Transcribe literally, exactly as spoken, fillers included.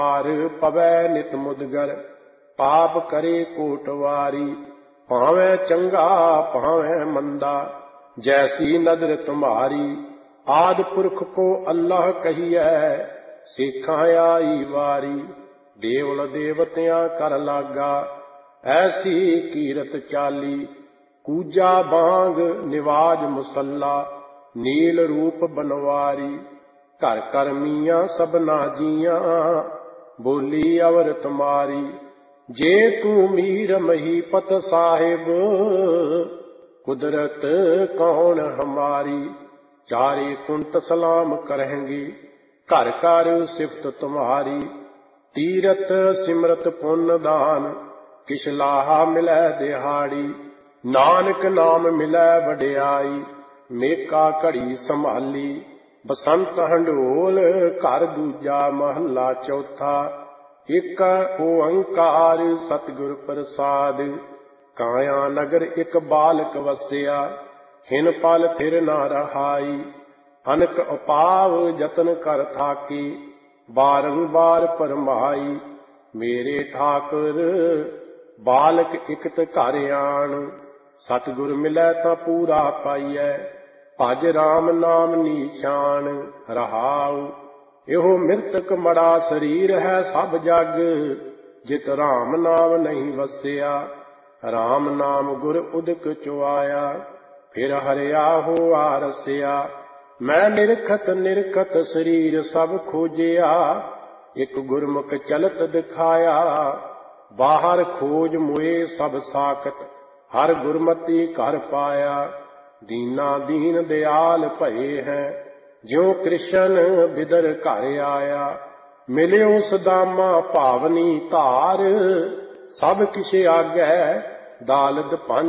हार पवै नित मुदगर, पाप करे कोटवारी। भावे चंगा भावे मंदा, जैसी नदर तुम्हारी। आदि पुरख को अल्लाह कहिए, सिखां आई वारी। देवल देवतियां कर लागा, ऐसी कीरत चाली। कूजा बांग निवाज मुसल्ला, नील रूप बनवारी। घर कर मियाँ सबना जियां, बोली अवर तुम्हारी। जे तू मीर महीपत साहिब, कुदरत कौन हमारी। चारे कुंत सलाम करेंगे, घर कर सिफत तुम्हारी। तीरथ सिमरत पुण्य दान, किश लाहा मिलै दिहाड़ी। नानक नाम मिलै वडियाई, मेका घड़ी संभाली। बसंत हंडोल घर दूजा, महला चौथा। एक ओंकार सतगुर प्रसाद, काया नगर एक बालक वसिया। हिन पल फिर न रहाई, अनक अपाव जतन कर थाकी। बारंबार परमाई, मेरे ठाकुर बालक इकत घर आन। सतगुर मिलै तां पूरा पाइयै, भज राम नाम नीशान। रहाऊ एहो मृतक मड़ा शरीर है सब जग, जित राम नाम नहीं वसिया। राम नाम गुर उदक चुआया, फिर हरिया होआ रसिया। मैं निरखत निरखत शरीर सब खोजिया, एक गुरमुख चलत दिखाया। बाहर खोज मुए सब साकत, हर गुरमति घर पाया। दीना दीन दयाल भये हैं, ज्यों कृष्ण बिदर घर आया। मिलियो सदामा पावनी धार, सब किश आगै दालद पंज